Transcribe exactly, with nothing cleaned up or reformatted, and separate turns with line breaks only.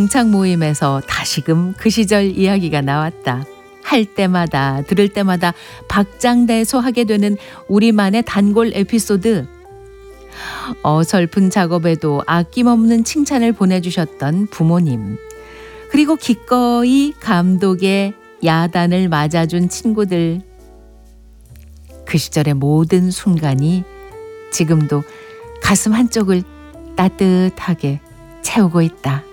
동창 모임에서 다시금 그 시절 이야기가 나왔다. 할 때마다 들을 때마다 박장대소하게 되는 우리만의 단골 에피소드. 어설픈 작업에도 아낌없는 칭찬을 보내주셨던 부모님. 그리고 기꺼이 감독의 야단을 맞아준 친구들. 그 시절의 모든 순간이 지금도 가슴 한쪽을 따뜻하게 채우고 있다.